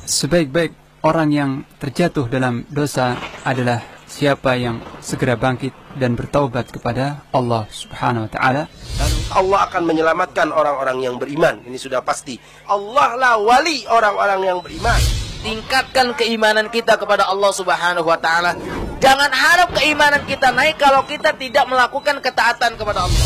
Sebaik-baik orang yang terjatuh dalam dosa adalah siapa yang segera bangkit dan bertaubat kepada Allah Subhanahu wa taala. Allah akan menyelamatkan orang-orang yang beriman. Ini sudah pasti. Allah lah wali orang-orang yang beriman. Tingkatkan keimanan kita kepada Allah Subhanahu wa taala. Jangan harap keimanan kita naik kalau kita tidak melakukan ketaatan kepada Allah.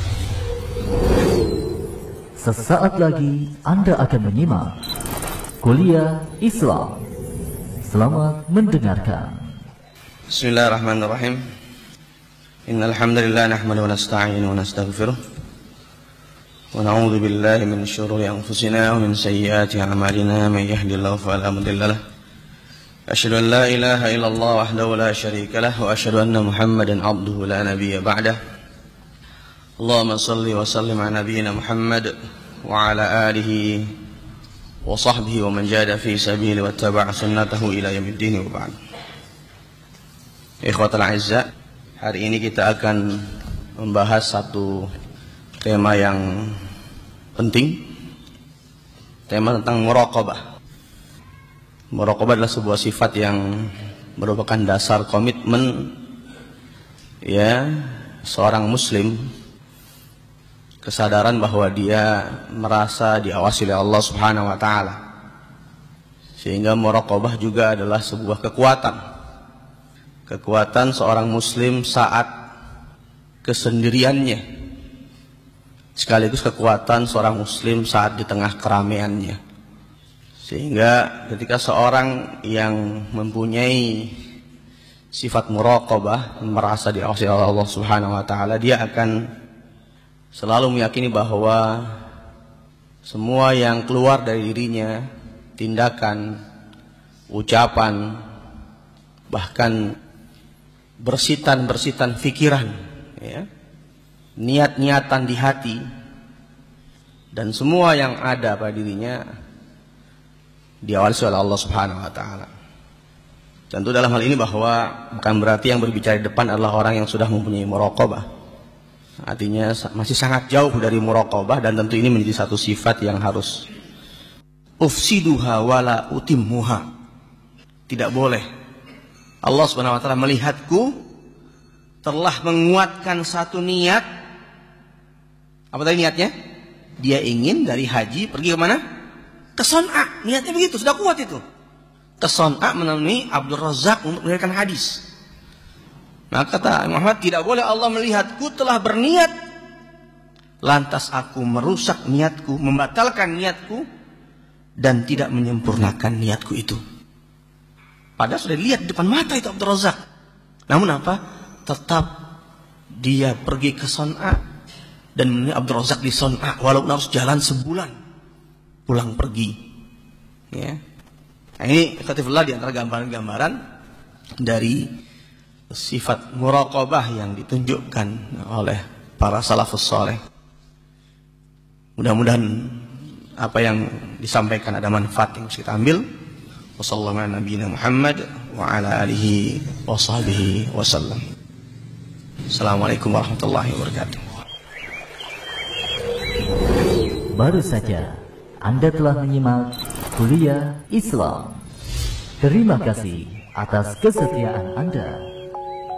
Sesaat lagi Anda akan menyimak Kuliah Islam. Selamat mendengarkan. Bismillahirrahmanirrahim. Innal hamdalillah nahmaduhu wa nasta'inuhu wa nastaghfiruh. Wa na'udzu billahi min shururi anfusina wa min sayyiati a'malina. May yahdihillahu fala mudilla lahu. Asyhadu an la ilaha illallah wahdahu la syarika lahu wa asyhadu anna Muhammadan 'abduhu la nabiyya ba'dahu. Allahumma shalli wa sallim ala nabiyyina Muhammad wa ala alihi wa sahbihi wa man jahada fi sabili wa taba'a sunnatahu ila yaumiddin wa ba'd. Ikhwatal a'izza, hari ini kita akan membahas satu tema yang penting, tema tentang muraqabah. Muraqabah adalah sebuah sifat yang merupakan dasar komitmen seorang muslim, kesadaran bahwa dia merasa diawasi oleh Allah Subhanahu wa taala. Sehingga muraqabah juga adalah sebuah kekuatan seorang muslim saat kesendiriannya, sekaligus kekuatan seorang muslim saat di tengah keramaiannya. Sehingga ketika seorang yang mempunyai sifat muraqabah, merasa diawasi oleh Allah Subhanahu wa taala, dia akan selalu meyakini bahwa semua yang keluar dari dirinya, tindakan, ucapan, bahkan bersitan pikiran, niat-niatan di hati, dan semua yang ada pada dirinya diawasi oleh Allah Subhanahu wa taala. Tentu dalam hal ini bahwa bukan berarti yang berbicara di depan adalah orang yang sudah mempunyai muraqabah. Artinya masih sangat jauh dari muraqabah, dan tentu ini menjadi satu sifat yang harus ufsiduha wala utimmuha. Tidak boleh Allah Subhanahu wa taala melihatku telah menguatkan satu niat. Apa tadi niatnya? Dia ingin dari haji pergi ke mana? Ke Son'a. Niatnya begitu, sudah kuat itu. Ke Son'a menemui Abdul Razak untuk melahirkan hadis. Maka kata Muhammad, tidak boleh Allah melihatku telah berniat, lantas aku merusak niatku, membatalkan niatku, dan tidak menyempurnakan niatku itu. Padahal sudah dilihat di depan mata itu Abdul Razak. Namun apa? Tetap dia pergi ke Son'a dan menemui Abdul Razak di Son'a, walaupun harus jalan sebulan pulang pergi. Nah, ini ikhwatifillah di antara gambaran-gambaran dari sifat muraqabah yang ditunjukkan oleh para salafus saleh. Mudah-mudahan apa yang disampaikan ada manfaat yang bisa kita ambil. Wassallallahu ala nabiyina Muhammad wa ala alihi wa sahbihi wasallam. Assalamualaikum warahmatullahi wabarakatuh. Baru saja Anda telah menyimak Kuliah Islam. Terima kasih atas kesetiaan Anda.